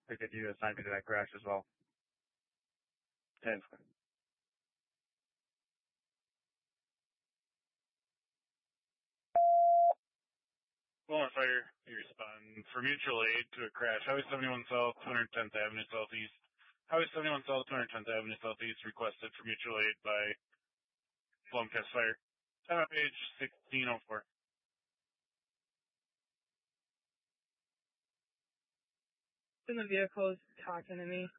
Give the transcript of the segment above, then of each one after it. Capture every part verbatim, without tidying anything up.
to get you assigned me to that crash as well. ten. Well, fire, you respond for mutual aid to a crash. Highway seventy-one South, two hundred tenth Avenue Southeast. Highway seventy-one South, two hundred tenth Avenue Southeast, requested for mutual aid by Blomcast Fire. Time on page sixteen oh four. In the vehicle is talking to me.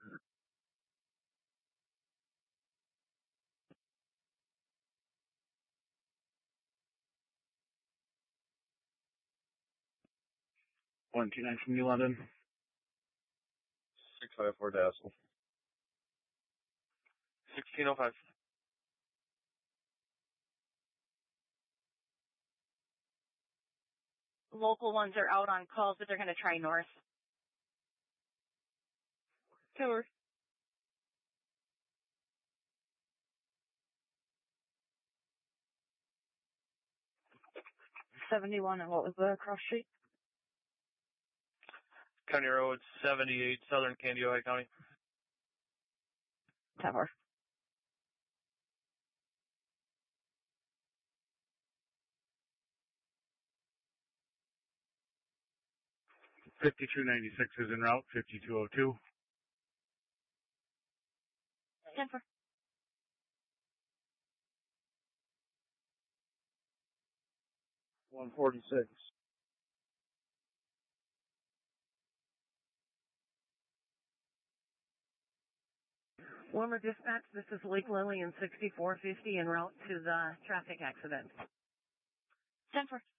one two nine from New London. six five four Dazzle. sixteen oh five. Local ones are out on calls, but they're going to try north. Tower. seventy-one, and what was the cross street? County Road seventy-eight, Southern Candiota County. Tower. fifty-two ninety-six is en route, fifty-two oh two. ten four. one forty-six. Wilmer Dispatch, this is Lake Lillian sixty-four fifty en route to the traffic accident. ten four.